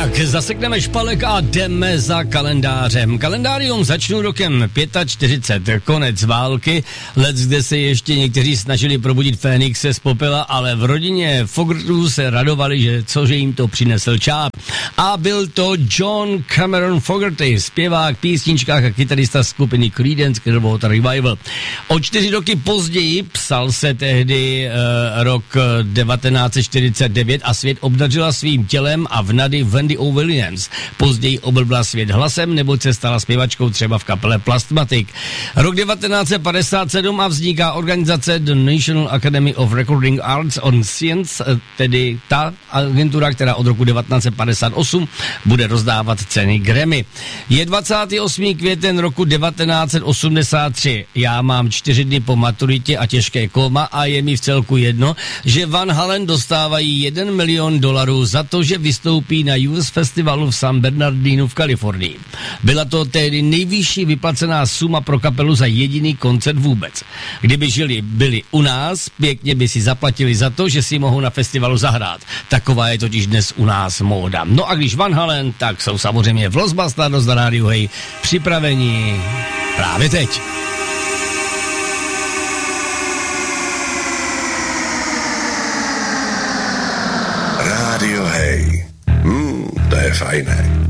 Tak, zasekneme špalek a jdeme za kalendářem. Kalendárium začnu rokem 45, konec války, kde se ještě někteří snažili probudit Fénixe z popela, ale v rodině Fogertů se radovali, že jim to přinesl čáp. A byl to John Cameron Fogerty, zpěvák, písničkách a kytarista skupiny Creedence Clearwater Revival. O 4 roky později, psal se tehdy rok 1949 a svět obdařila svým tělem a vnady Wendy O. Williams. Později oblbla svět hlasem, neboť se stala zpěvačkou třeba v kapele Plastmatic. Rok 1957 a vzniká organizace The National Academy of Recording Arts and Science, tedy ta agentura, která od roku 1958 bude rozdávat ceny Grammy. Je 28. květen roku 1983. Já mám 4 dny po maturitě a těžké koma a je mi v celku jedno, že Van Halen dostávají $1 milion za to, že vystoupí na US Festivalu v San Bernardinu v Kalifornii. Byla to tehdy nejvyšší vyplacená suma pro kapelu za jediný koncert vůbec. Kdyby byli u nás, pěkně by si zaplatili za to, že si mohou na festivalu zahrát. Taková je totiž dnes u nás móda. No a když Van Halen, tak jsou samozřejmě v Los Bastardos na rádiu Hej připraveni právě teď. Rádio Hej. To je fajné.